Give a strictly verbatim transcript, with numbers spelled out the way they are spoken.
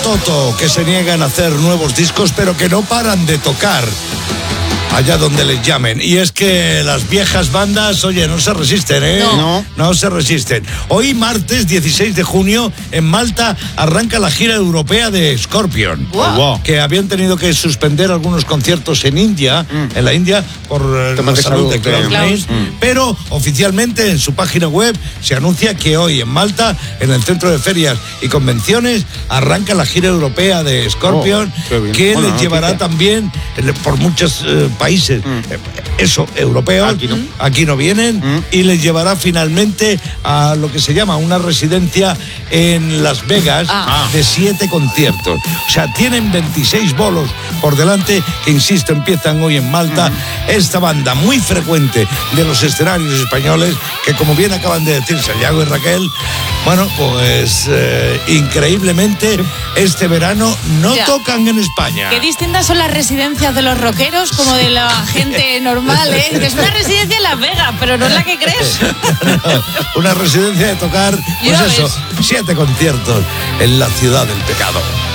Toto, que se niegan a hacer nuevos discos, pero que no paran de tocar allá donde les llamen. Y es que las viejas bandas, oye, no se resisten, ¿eh? No. No se resisten. Hoy, martes dieciséis de junio, en Malta, arranca la gira europea de Scorpion. Wow. Wow. Que habían tenido que suspender algunos conciertos en India, mm. en la India, por Temas la de salud, salud de Klaus Mace. Mm. Pero, oficialmente, en su página web, se anuncia que hoy, en Malta, en el Centro de Ferias y Convenciones, arranca la gira europea de Scorpion, oh, que bueno, les llevará noticia. también por muchos eh, países, mm. eso, europeos, aquí no, aquí no vienen, mm. y les llevará finalmente a lo que se llama una residencia en Las Vegas ah. de siete conciertos. O sea, tienen veintiséis bolos por delante, que insisto, empiezan hoy en Malta. Mm. Esta banda muy frecuente de los escenarios españoles, que como bien acaban de decir Santiago y Raquel, bueno, pues eh, increíblemente este verano no ya. tocan en España. Qué distintas son las residencias de los rockeros como de la gente normal, ¿eh? Es una residencia en Las Vegas, pero no es la que crees. No, una residencia de tocar, pues eso, siete conciertos en la ciudad del pecado.